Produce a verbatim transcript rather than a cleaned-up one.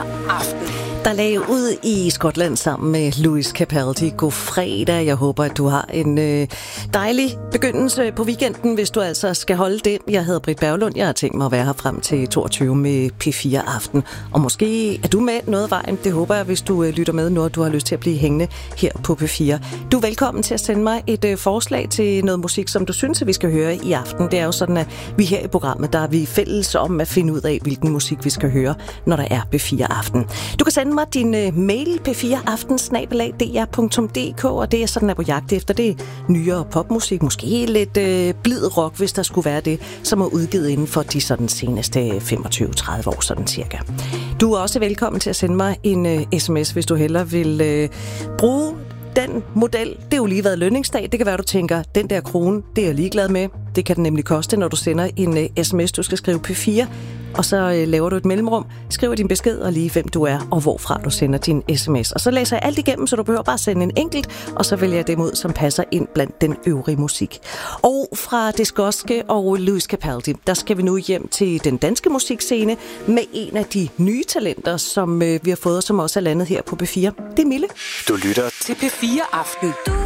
Aften. Der lagde ud i Skotland sammen med Lewis Capaldi. God fredag. Jeg håber, at du har en øh, dejlig begyndelse på weekenden, hvis du altså skal holde det. Jeg hedder Britt Berglund. Jeg har tænkt mig at være her frem til toogtyve med P fire Aften. Og måske er du med noget vejen. Det håber jeg, hvis du øh, lytter med, når du har lyst til at blive hængende her på P fire. Du er velkommen til at sende mig et øh, forslag til noget musik, som du synes, at vi skal høre i aften. Det er jo sådan, at vi her i programmet, der er vi fælles om at finde ud af, hvilken musik vi skal høre, når der er P fire Aften. Du kan sende mig din uh, mail p fire aften snabel-a d r punktum d k, og det er sådan, at på jagt efter det nyere popmusik, måske lidt uh, blid rock, hvis der skulle være det, som er udgivet inden for de sådan seneste femogtyve til tredive år, sådan cirka. Du er også velkommen til at sende mig en uh, sms, hvis du hellere vil uh, bruge den model. Det er jo lige været lønningsdag. Det kan være, du tænker, den der krone, det er jeg ligeglad med. Det kan den nemlig koste, når du sender en uh, sms. Du skal skrive P fire, og så uh, laver du et mellemrum, skriver din besked og lige hvem du er, og hvorfra du sender din sms. Og så læser jeg alt igennem, så du behøver bare sende en enkelt, og så vælger jeg dem ud, som passer ind blandt den øvrige musik. Og fra det skotske og Lewis Capaldi, der skal vi nu hjem til den danske musikscene med en af de nye talenter, som uh, vi har fået, som også er landet her på P fire. Det er Mille. Du lytter til P fire Aften.